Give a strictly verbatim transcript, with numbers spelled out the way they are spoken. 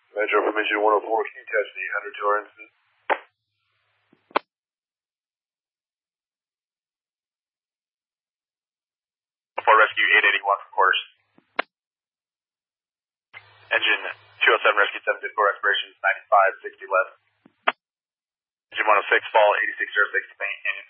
Metro from engine one oh four, can you test the one hundred two R incident? For rescue eight eighty-one from course. Engine two oh seven rescue seven fifty-four expirations ninety-five sixty left. Engine one oh six fall eighty-six oh six main canyon.